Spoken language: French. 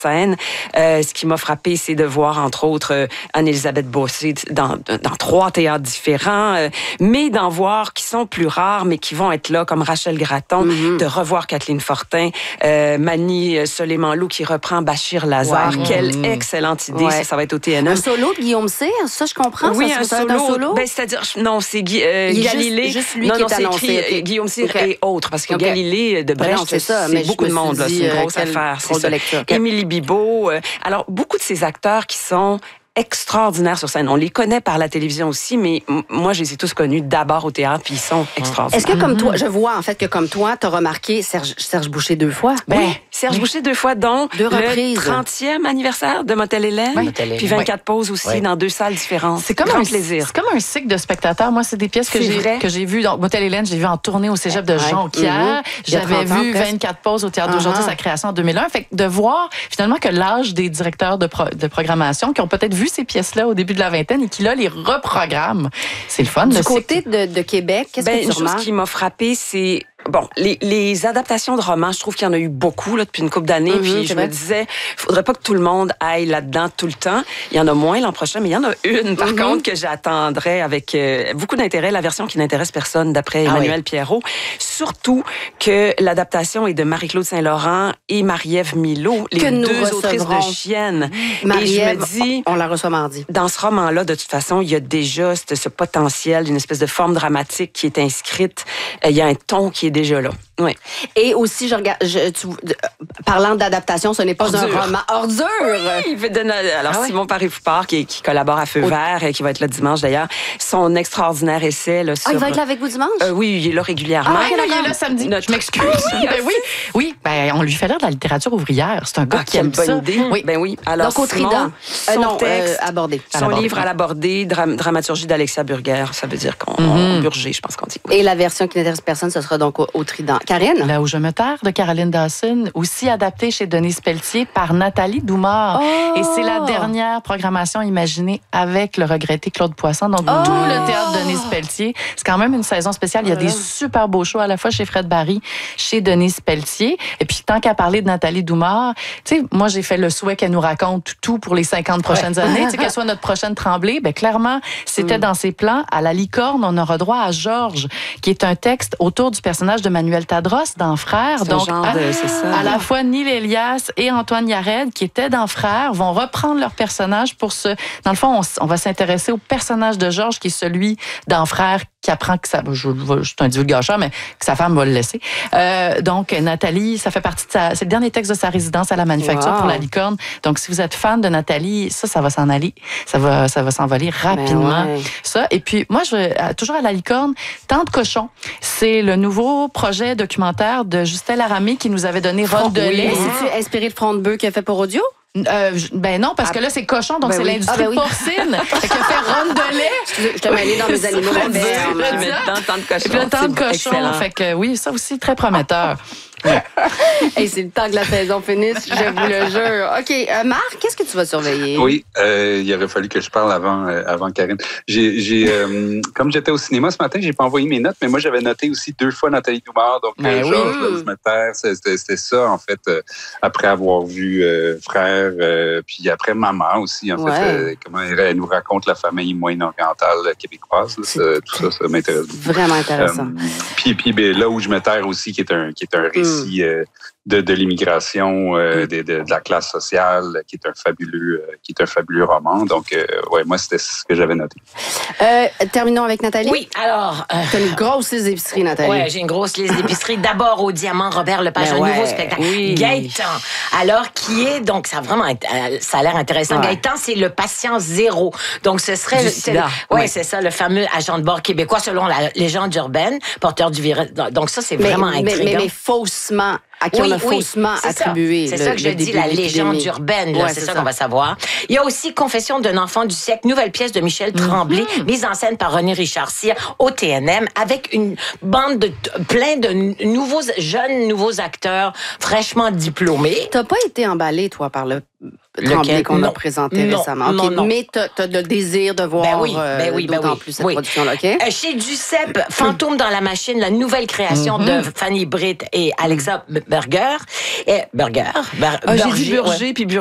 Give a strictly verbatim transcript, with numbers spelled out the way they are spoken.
scène. Euh, ce qui m'a frappé, c'est de voir, entre autres, euh, Anne-Élisabeth Bossé dans, dans trois théâtres différents, euh, mais d'en voir qui sont plus rares, mais qui vont être là, comme Rachel Gratton, mm-hmm. de revoir Kathleen Fortin, euh, Mani Soleiman-Lou qui reprend Bachir Lazare. Ouais. Quelle mm-hmm. excellente idée, ouais. ça, ça va être au T N M. Un solo de Guillaume Cyr, ça, je comprends. Oui, ça, un, ça solo, un solo. Ben, c'est-à-dire, non, c'est Guy, euh, Galilée. Juste, juste lui non, qui non, est annoncé. Écrit, okay. Guillaume Cyr okay. et autres, parce que okay. Galilée de Brecht, c'est, ça, c'est mais beaucoup de monde, dit, c'est une grosse euh, affaire. C'est ça. Lecture, okay. Émilie Bibeau. Euh, alors, beaucoup de ces acteurs qui sont extraordinaires sur scène. On les connaît par la télévision aussi, mais m- moi, je les ai tous connus d'abord au théâtre, puis ils sont extraordinaires. Est-ce que, comme toi, je vois en fait que comme toi, tu as remarqué Serge, Serge Boucher deux fois? Ben, oui, Serge oui. Boucher deux fois, dont deux le reprises. trentième anniversaire de Motel Hélène, oui. puis vingt-quatre oui. pauses aussi oui. dans deux salles différentes. C'est comme Grand un plaisir. C'est comme un cycle de spectateurs. Moi, c'est des pièces que c'est j'ai vrai. que j'ai vues. Donc, Motel Hélène, j'ai vu en tournée au Cégep de Jonquière. Mm-hmm. J'avais vu vingt-quatre pauses au Théâtre d'aujourd'hui, uh-huh. sa création en deux mille un. Fait que de voir finalement que l'âge des directeurs de, pro- de programmation qui ont peut-être vu ces pièces-là au début de la vingtaine et qui, là, les reprogramment. C'est le fun. Du le côté de, de Québec, qu'est-ce ben, que tu une remarques? chose qui m'a frappée, c'est... Bon, les, les adaptations de romans, je trouve qu'il y en a eu beaucoup là, depuis une couple d'années. Mm-hmm, puis je vrai. me disais, il faudrait pas que tout le monde aille là-dedans tout le temps. Il y en a moins l'an prochain, mais il y en a une, par mm-hmm. contre, que j'attendrai avec euh, beaucoup d'intérêt. La version qui n'intéresse personne, d'après ah Emmanuel oui. Pierrot. Surtout que l'adaptation est de Marie-Claude Saint-Laurent et Marie-Ève Milot, les que deux autrices de Chienne. Marie-Ève, et je me dis, on la reçoit mardi. Dans ce roman-là, de toute façon, il y a déjà ce, ce potentiel, une espèce de forme dramatique qui est inscrite. Il y a un ton qui est déjà là. Oui. Et aussi, je regarde, je, tu, parlant d'adaptation, ce n'est pas Ordure. un roman. Ordure! Oui, alors, ah Simon ouais. Paré-Foupard, qui, qui collabore à Feu Vert, et qui va être là dimanche d'ailleurs, son extraordinaire essai. Là, sur... Ah, il va être là avec vous dimanche? Euh, oui, il est là régulièrement. Ah, il est là samedi. Notre... Je m'excuse. ben oui, oui. Ben, on lui fait l'air de la littérature ouvrière. C'est un gars ah, qui aime bonne ça. idée. Oui. Ben oui. Alors, donc, au Trident. Son euh, non, texte, euh, abordé. Son livre à l'aborder, dram- dramaturgie d'Alexia Burger. Ça veut dire qu'on mm-hmm. Burger, je pense qu'on dit. Oui. Et la version qui n'intéresse personne, ce sera donc au, au Trident. Karine? Là où je me terre, de Caroline Dawson, aussi adaptée chez Denise Pelletier par Nathalie Doumard. Oh! Et c'est la dernière programmation imaginée avec le regretté Claude Poisson. Donc, oh! tout le théâtre Denise Pelletier. C'est quand même une saison spéciale. Il y a des super beaux shows à la fois chez Fred Barry, chez Denise Pelletier. Et puis, tant qu'à parler de Nathalie Doumard, tu sais, moi, j'ai fait le souhait qu'elle nous raconte tout pour les cinquante prochaines ouais. années. Tu sais, qu'elle soit notre prochaine Tremblay. Ben, clairement, c'était mm. dans ses plans. À La Licorne, on aura droit à Georges, qui est un texte autour du personnage de Manuel Tadros dans Frères. C'est Donc, genre à, de, c'est ça. à la fois Neil Elias et Antoine Yared, qui étaient dans Frères, vont reprendre leur personnage pour se... Dans le fond, on, on va s'intéresser au personnage de Georges, qui est celui dans Frères qui apprend que ça... Je, je, je suis un divulgateur, mais que sa femme va le laisser. Euh, donc, Nathalie, ça fait partie de sa... C'est le dernier texte de sa résidence à la Manufacture wow. pour La Licorne. Donc, si vous êtes fan de Nathalie, ça, ça va s'en aller. Ça va, ça va s'envoler rapidement. Ouais. Ça. Et puis, moi, je, toujours à La Licorne, Tante Cochon, c'est le nouveau projet documentaire de Justin Laramie qui nous avait donné Ronde de lait. Oui. C'est-tu inspiré de Front de bœuf qu'il a fait pour audio? Euh, ben non, parce ah, que là, c'est cochon, donc ben c'est oui. l'industrie ah, ben oui. porcine. Fait qu'il a fait ronde de lait. Je te mêlée dans mes animaux. Je mets dedans tant de cochon. Et puis le temps de cochon. Excellent. Fait que oui, ça aussi, très prometteur. Ouais. Hey, c'est le temps que la saison finisse, je vous le jure. OK, euh, Marc, qu'est-ce que tu vas surveiller? Oui, euh, il aurait fallu que je parle avant, euh, avant Karine. J'ai, j'ai, euh, comme j'étais au cinéma ce matin, j'ai pas envoyé mes notes, mais moi, j'avais noté aussi deux fois Nathalie Doumard. Donc, euh, Georges, oui. je me terre, c'était, c'était ça, en fait, euh, après avoir vu euh, Frère, euh, puis après Maman aussi, en ouais. fait. Euh, comment elle, elle nous raconte la famille moyen-orientale québécoise. Là, ça, tout ça, ça m'intéresse. Vraiment intéressant. Euh, puis, puis ben, là où je me terre aussi, qui est un, qui est un récit Euh, de, de l'immigration, euh, de, de, de la classe sociale, qui est un fabuleux, euh, qui est un fabuleux roman. Donc, euh, ouais, moi, c'était ce que j'avais noté. Euh, terminons avec Nathalie. Oui, alors... Euh, T'as une grosse liste d'épicerie, Nathalie. Oui, j'ai une grosse liste d'épicerie. D'abord, au Diamant, Robert Lepage, ben un ouais, nouveau spectacle. Oui. Gaëtan, alors, qui est... Donc, ça a vraiment... Ça a l'air intéressant. Ouais. Gaëtan, c'est le patient zéro. Donc, ce serait... Du le, sida. Oui, ouais, ouais. c'est ça, le fameux agent de bord québécois, selon la légende urbaine, porteur du virus. Donc, ça, c'est mais, vraiment mais, intriguant. Mais, mais faussement... à qui oui, on a oui, faussement c'est attribué. Ça. C'est le, ça que je dis, la légende urbaine. Là, ouais, c'est, c'est ça, ça qu'on va savoir. Il y a aussi Confession d'un enfant du siècle, nouvelle pièce de Michel Tremblay, mm-hmm. mise en scène par René Richard-Cyr au T N M, avec une bande de plein de nouveaux jeunes, nouveaux acteurs fraîchement diplômés. T'as pas été emballé, toi, par le Tremblay qu'on a présenté non, récemment. Okay. Non, non. Mais tu as le désir de voir ben oui, ben oui, d'autant ben oui, plus cette oui. production-là. OK? Euh, chez Duceppe, Fantôme dans la machine, la nouvelle création mm-hmm. de Fanny Britt et Alexa Burger. Et Burger. Ber, ah, Burger j'ai dit Burger ouais. puis